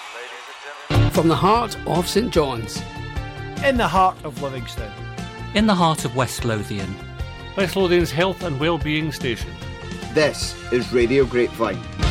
From the heart of St John's. In the heart of Livingston. In the heart of West Lothian. West Lothian's health and well-being station. This is Radio Grapevine.